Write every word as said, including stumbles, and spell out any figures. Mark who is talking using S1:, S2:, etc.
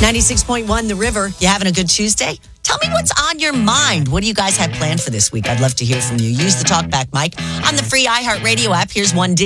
S1: ninety-six point one The River. You having a good Tuesday? Tell me what's on your mind. What do you guys have planned for this week? I'd love to hear from you. Use the talkback mic on the free iHeartRadio app. Here's one D.